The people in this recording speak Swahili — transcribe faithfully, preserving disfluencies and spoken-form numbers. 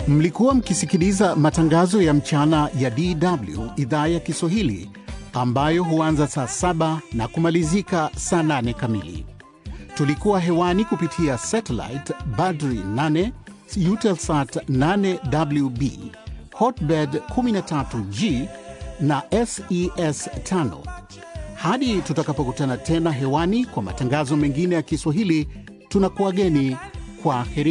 Mlikuwa mkisikiliza matangazo ya mchana ya D W idhaa ya Kiswahili ambayo huanza saa saba na kumalizika saa nane kamili. Tulikuwa hewani kupitia satellite Badri nane, Eutelsat nane W B, Hotbird kumi na tatu G na S E S tano. Hadi tutakapokutana tena hewani kwa matangazo mengine ya Kiswahili, tunakuageni kwa heri.